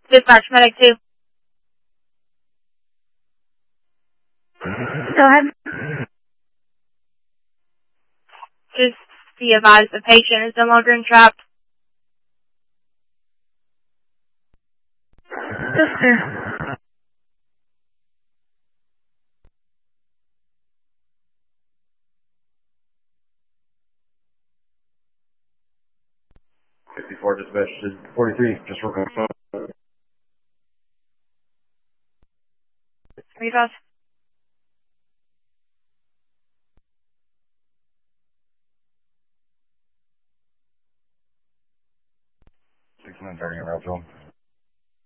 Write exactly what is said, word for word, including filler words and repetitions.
Dispatch medic two. Go ahead. Just be advised the patient is no longer entrapped. Yes, sir. fifty-four dispatch to forty-three, just working on the phone. Read us.